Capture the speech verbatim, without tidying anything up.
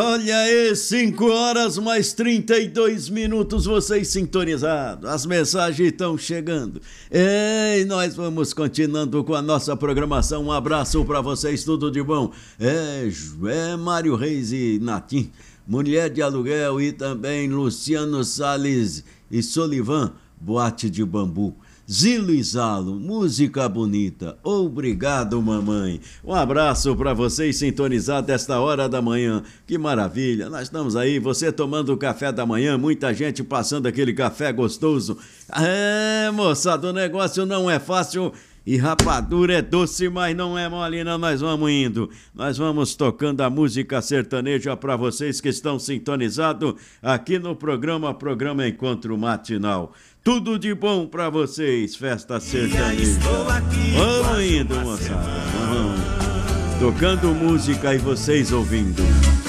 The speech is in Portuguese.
Olha aí, cinco horas mais trinta e dois minutos, vocês sintonizados, as mensagens estão chegando. E nós vamos continuando com a nossa programação. Um abraço para vocês, tudo de bom. É, é Mário Reis e Natim, Mulher de Aluguel e também Luciano Salles e Solivan, Boate de Bambu. Zilo e Zalo, música bonita. Obrigado, mamãe. Um abraço para vocês sintonizados esta hora da manhã. Que maravilha. Nós estamos aí, você tomando o café da manhã, muita gente passando aquele café gostoso. É, moçada, o negócio não é fácil. E rapadura é doce, mas não é mole, não. Nós vamos indo. Nós vamos tocando a música sertaneja para vocês que estão sintonizados aqui no programa, programa Encontro Matinal. Tudo de bom para vocês, festa sertaneja. Vamos indo, moçada. Vamos. Tocando música e vocês ouvindo.